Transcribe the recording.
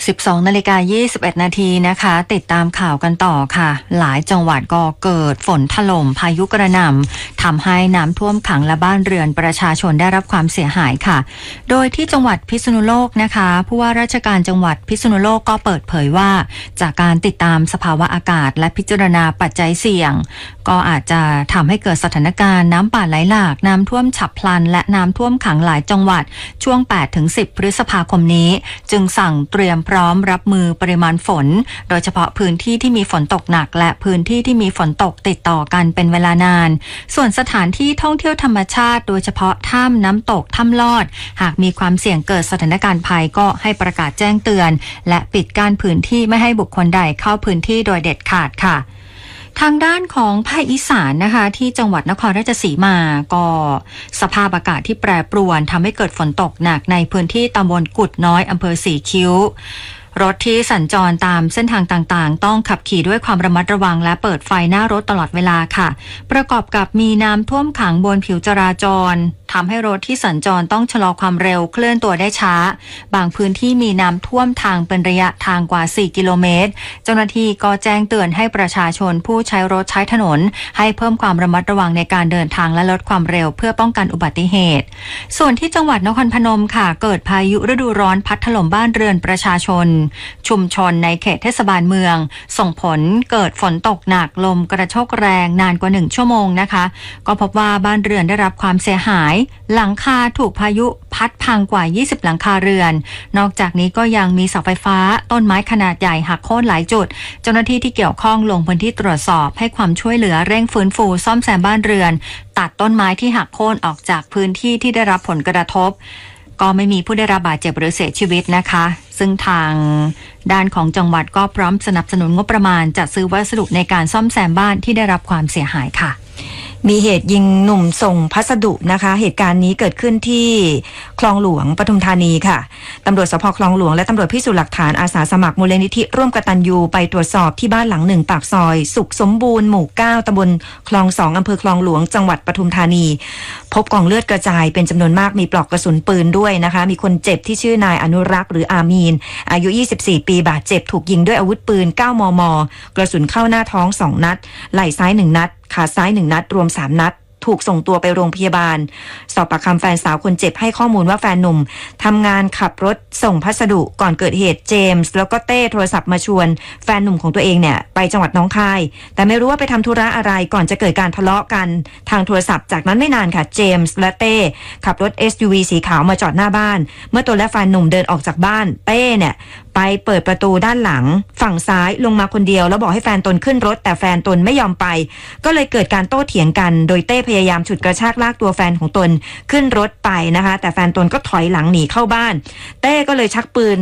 12:21 นาทีนะคะติดตามข่าวกันต่อค่ะหลายจังหวัดก็เกิดฝนถล่มพายุกระหน่ำทำให้น้ำท่วมขังและบ้านเรือนประชาชนได้รับความเสียหายค่ะโดยที่จังหวัดพิษณุโลกนะคะผู้ว่าราชการจังหวัดพิษณุโลกก็เปิดเผยว่าจากการติดตามสภาวะอากาศและพิจารณาปัจจัยเสี่ยงก็อาจจะทำให้เกิดสถานการณ์น้ำป่าไหลหลากน้ำท่วมฉับพลันและน้ำท่วมขังหลายจังหวัดช่วง 8-10 พฤษภาคมนี้จึงสั่งเตรียมพร้อมรับมือปริมาณฝนโดยเฉพาะพื้นที่ที่มีฝนตกหนักและพื้นที่ที่มีฝนตกติดต่อกันเป็นเวลานานส่วนสถานที่ท่องเที่ยวธรรมชาติโดยเฉพาะถ้ำน้ำตกถ้ำลอดหากมีความเสี่ยงเกิดสถานการณ์ภัยก็ให้ประกาศแจ้งเตือนและปิดกั้นพื้นที่ไม่ให้บุคคลใดเข้าพื้นที่โดยเด็ดขาดค่ะทางด้านของภาคอีสานนะคะที่จังหวัดนครราชสีมาก็สภาพอากาศที่แปรปรวนทำให้เกิดฝนตกหนักในพื้นที่ตำบลกุดน้อยอำเภอสีคิ้วรถที่สัญจรตามเส้นทางต่างๆต้องขับขี่ด้วยความระมัดระวังและเปิดไฟหน้ารถตลอดเวลาค่ะประกอบกับมีน้ำท่วมขังบนผิวจราจรทำให้รถที่สัญจรต้องชะลอความเร็วเคลื่อนตัวได้ช้าบางพื้นที่มีน้ำท่วมทางเป็นระยะทางกว่า4กิโลเมตรเจ้าหน้าที่ก็แจ้งเตือนให้ประชาชนผู้ใช้รถใช้ถนนให้เพิ่มความระมัดระวังในการเดินทางและลดความเร็วเพื่อป้องกันอุบัติเหตุส่วนที่จังหวัดนครพนมค่ะเกิดพายุฤดูร้อนพัดถล่มบ้านเรือนประชาชนชุมชนในเขตเทศบาลเมืองส่งผลเกิดฝนตกหนักลมกระโชกแรงนานกว่า1ชั่วโมงนะคะก็พบว่าบ้านเรือนได้รับความเสียหายหลังคาถูกพายุพัดพังกว่า20หลังคาเรือนนอกจากนี้ก็ยังมีเสาไฟฟ้าต้นไม้ขนาดใหญ่หักโค่นหลายจุดเจ้าหน้าที่ที่เกี่ยวข้องลงพื้นที่ตรวจสอบให้ความช่วยเหลือเร่งฟื้นฟูซ่อมแซมบ้านเรือนตัดต้นไม้ที่หักโค่นออกจากพื้นที่ที่ได้รับผลกระทบก็ไม่มีผู้ได้รับบาดเจ็บหรือเสียชีวิตนะคะซึ่งทางด้านของจังหวัดก็พร้อมสนับสนุนงบประมาณจัดซื้อวัสดุในการซ่อมแซมบ้านที่ได้รับความเสียหายค่ะมีเหตุยิงหนุ่มส่งพัสดุนะคะเหตุการณ์นี้เกิดขึ้นที่คลองหลวงปทุมธานีค่ะตำรวจสภ.คลองหลวงและตำรวจพิสูจน์หลักฐานอาสาสมัครมูลนิธิร่วมกตัญญูไปตรวจสอบที่บ้านหลังหนึ่งปากซอยสุขสมบูรณ์หมู่ 9ตำบลคลอง 2อำเภอคลองหลวงจังหวัดปทุมธานีพบกองเลือดกระจายเป็นจำนวนมากมีปลอกกระสุนปืนด้วยนะคะมีคนเจ็บที่ชื่อนายอนุรักษ์หรืออามีนอายุ24ปีบาดเจ็บถูกยิงด้วยอาวุธปืน9มมกระสุนเข้าหน้าท้อง2นัดไหล่ซ้าย1นัดขาซ้าย1นัดรวม3นัดถูกส่งตัวไปโรงพยาบาลสอบปากคำแฟนสาวคนเจ็บให้ข้อมูลว่าแฟนหนุ่มทำงานขับรถส่งพัสดุก่อนเกิดเหตุเจมส์แล้วก็เต้โทรศัพท์มาชวนแฟนหนุ่มของตัวเองเนี่ยไปจังหวัดหนองคายแต่ไม่รู้ว่าไปทำธุระอะไรก่อนจะเกิดการทะเลาะกันทางโทรศัพท์จากนั้นไม่นานค่ะเจมส์และเต้ขับรถ SUV สีขาวมาจอดหน้าบ้านเมื่อตัวและแฟนหนุ่มเดินออกจากบ้านเต้เนี่ยไปเปิดประตูด้านหลังฝั่งซ้ายลงมาคนเดียวแล้วบอกให้แฟนตนขึ้นรถแต่แฟนตนไม่ยอมไปก็เลยเกิดการโต้เถียงกันโดยเต้พยายามฉุดกระชากลากตัวแฟนของตนขึ้นรถไปนะคะแต่แฟนตนก็ถอยหลังหนีเข้าบ้านเต้ก็เลยชักปืน